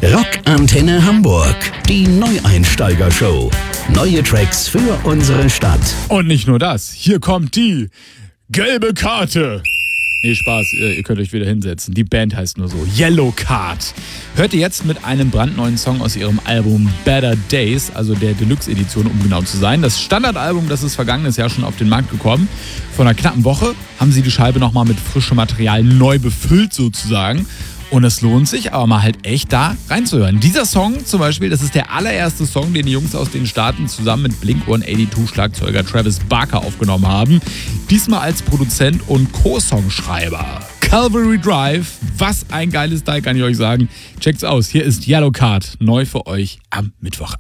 Rockantenne Hamburg, die Neueinsteiger-Show. Neue Tracks für unsere Stadt. Und nicht nur das, hier kommt die gelbe Karte. Nee, Spaß, ihr könnt euch wieder hinsetzen. Die Band heißt nur so, Yellow Card. Hört ihr jetzt mit einem brandneuen Song aus ihrem Album Better Days, also der Deluxe-Edition, um genau zu sein. Das Standardalbum, das ist vergangenes Jahr schon auf den Markt gekommen. Vor einer knappen Woche haben sie die Scheibe nochmal mit frischem Material neu befüllt sozusagen. Und es lohnt sich aber mal halt echt da reinzuhören. Dieser Song zum Beispiel, das ist der allererste Song, den die Jungs aus den Staaten zusammen mit Blink-182-Schlagzeuger Travis Barker aufgenommen haben. Diesmal als Produzent und Co-Songschreiber. Calvary Drive, was ein geiles Teil, kann ich euch sagen. Checkt's aus, hier ist Yellow Card, neu für euch am Mittwochabend.